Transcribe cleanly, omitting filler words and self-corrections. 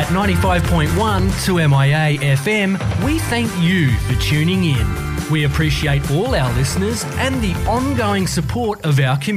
at 95.1 2MIA FM, we thank you for tuning in. We appreciate all our listeners and the ongoing support of our community.